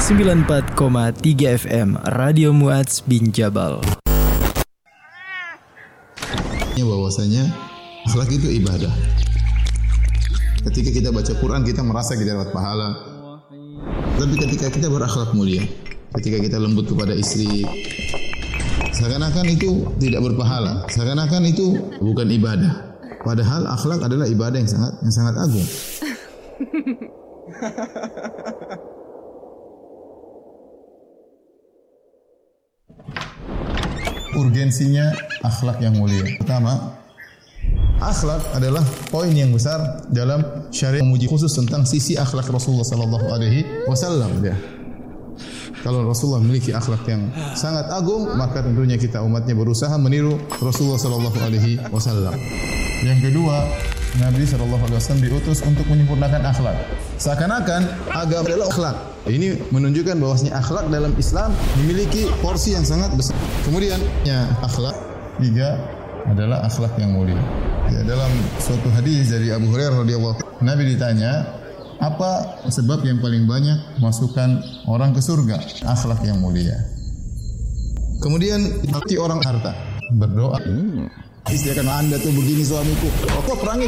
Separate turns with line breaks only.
94,3 FM Radio Muadz bin Jabal.
Bahwasanya akhlak itu ibadah. Ketika kita baca Quran kita merasa kita dapat pahala. Tapi ketika kita berakhlak mulia, ketika kita lembut kepada istri, seakan-akan itu tidak berpahala, seakan-akan itu bukan ibadah. Padahal akhlak adalah ibadah yang sangat agung. Urgensinya akhlak yang mulia. Pertama, akhlak adalah poin yang besar dalam syariat memuji khusus tentang sisi akhlak Rasulullah sallallahu alaihi wasallam. Kalau Rasulullah memiliki akhlak yang sangat agung, maka tentunya kita umatnya berusaha meniru Rasulullah sallallahu alaihi wasallam. Yang kedua, Nabi sallallahu alaihi wasallam diutus untuk menyempurnakan akhlak. Seakan-akan agama adalah akhlak. Ini menunjukkan bahwasanya akhlak dalam Islam memiliki porsi yang sangat besar. Kemudian, akhlak tiga adalah akhlak yang mulia. Ya, dalam suatu hadis dari Abu Hurairah radhiyallahu anhu, Nabi ditanya, apa sebab yang paling banyak masukkan orang ke surga? Akhlak yang mulia. Kemudian hati orang harta, berdoa. Istiakan Anda tuh begini suamiku. Kok perangi